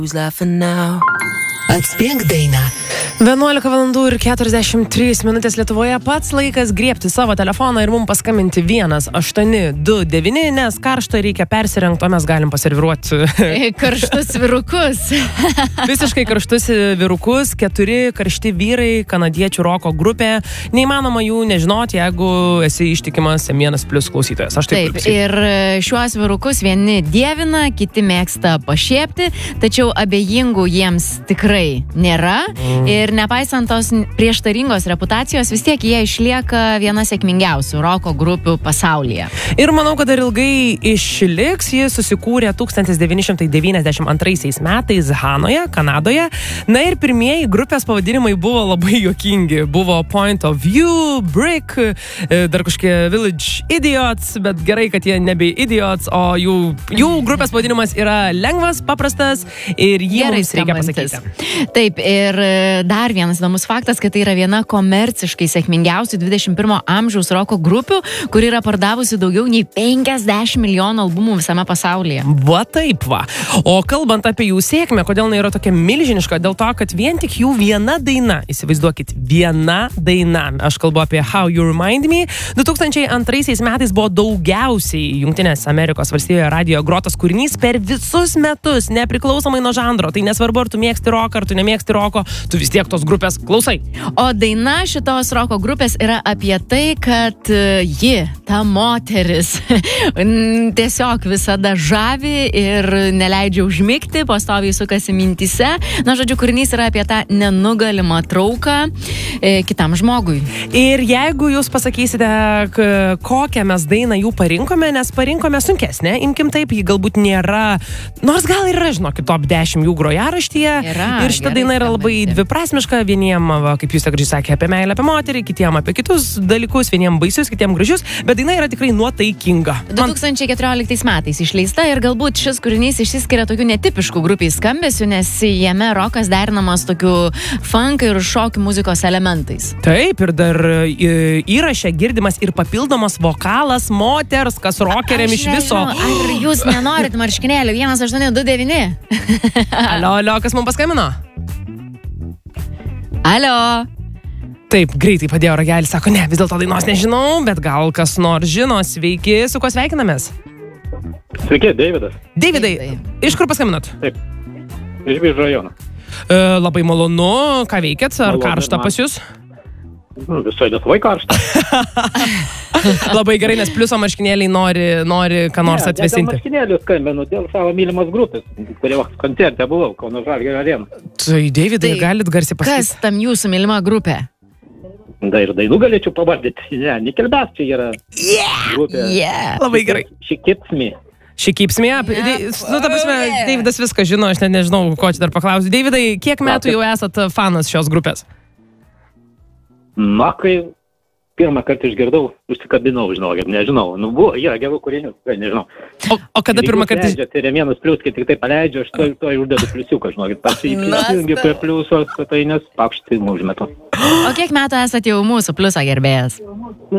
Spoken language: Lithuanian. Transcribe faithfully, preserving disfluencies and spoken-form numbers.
Atspėk dainą. vienuolika valandų ir keturiasdešimt trys minutės Lietuvoje. Pats laikas griebti savo telefoną ir mums paskambinti vienas aštuoni du devyni, nes karštą reikia persirengti, o mes galim paserviruoti karštus virukus. Visiškai karštus virukus, keturi karšti vyrai, kanadiečių roko grupė. Neįmanoma jų nežinoti, jeigu esi ištikimas M vienas plius klausytojas. Aš taip, taip ir šiuos virukus vieni dievina, kiti mėgsta pašiepti, tačiau abejingų jiems tikrai nėra. Mm. Ir nepaisant tos prieštaringos reputacijos, vis tiek jie išlieka viena sėkmingiausių roko grupių pasaulyje. Ir manau, kad dar ilgai išliks. Jis susikūrė tūkstantis devyni šimtai devyniasdešimt antraisiais metais Hanoje, Kanadoje. Na ir pirmieji grupės pavadinimai buvo labai juokingi. Buvo Point of View, Brick, dar kažkokie Village Idiots, bet gerai, kad jie nebe idiots, o jų, jų grupės pavadinimas yra lengvas, paprastas ir jį mums reikia pasakyti. Taip, ir dar vienas įdomus faktas, kad tai yra viena komerciškai sėkmingiausių dvidešimt pirmo amžiaus roko grupių, kuri yra pardavusi daugiau nei penkiasdešimt milijonų albumų visame pasaulyje. Va taip va. O kalbant apie jų sėkmę, kodėl jinai yra tokia milžiniška? Dėl to, kad vien tik jų viena daina, įsivaizduokit, viena daina. Aš kalbu apie How You Remind Me. du tūkstančiai antraisiais metais buvo daugiausiai Jungtinės Amerikos valstijoje radijo grotas kūrinys per visus metus, nepriklausomai nuo žanro. Tai nesvarbu, ar tu mėgsti roką, ar tu nemėgsti roko, tu vis tiek tos grupės klausai. O daina šitos roko grupės yra apie tai, kad ji, ta moteris, tiesiog visada žavi ir neleidžia užmigti, pastoviai sukasi mintyse. Na, žodžiu, kūrinys yra apie tą nenugalimą trauką e, kitam žmogui. Ir jeigu jūs pasakysite, kokią mes dainą jų parinkome, nes parinkome sunkesnę, imkim taip, ji galbūt nėra, nors gal ir yra, žinokit, top dešimt jų grojaraštyje. Yra, ir šita daina yra labai dviprasmiška, vieniem, va, kaip jūs gražiai sakė, apie meilę, apie moterį, kitiem apie kitus dalykus, vieniem baisius, kitiem gražius, bet daina yra tikrai nuotaikinga. du tūkstančiai keturioliktais metais išleista ir galbūt šis kūrinys išsiskiria tokių netipiškų grupiai skambesių, nes jame rokas derinamas tokių funk ir šokių muzikos elementais. Taip, ir dar įraše girdimas ir papildomas vokalas moters, kas rokeriam iš viso. Ar jūs nenorit marškinėlių? vienas aštuoni du devyni. Alio, alio, kas mums paskambino? Alio. Taip, greitai padėjo ragelį, sako, ne, vis dėlto dainos nežinau, bet gal kas nors žino. Sveiki, su kuo sveikinamės? Sveiki, Deividas. Deividai, iš kur paskambinot? Taip, iš Biržų rajono. E, labai malonu, ką veikėt, ar Malonu, karšta man. pas jūs? Nu, visai Lietuvai karšta. Labai gerai, nes pliuso marškinėliai nori, nori ką nors ne, atvesinti. Dėl marškinėlių skambinu, dėl savo mylimos grupės, kurie koncerte buvau, Kauno Žalgirio arenoj. Tai, Deividai, Tai galit garsiai pasakyti. Kas tam jūsų mylima grupė? Da ir dainų galėčiau pavardyti. Ne, Nickelback čia yra Yeah! grupė. Yeah. Labai gerai. She Keeps Me. She Keeps Me. Yeah. Nu, ta prasme, Oh, yeah. Deividas viską žino, aš net nežinau, ko čia dar paklausiu. Deividai, kiek metų jau esat fanas šios grupės? Na, kai pirmą kartą išgirdau, užsikabinau, žinokit, nežinau. Nu, buvo, yra gerų kūrinių, nežinau. O, o kada pirmą kartą... Tai yra vienas plius, kai tik tai paleidžiu, aš to, to uždedu pliusiuką, žinokit. Pasijungiu prie pliusos, tai nes pakštį užmetu. O kiek metų esate jau mūsų pliuso gerbėjas?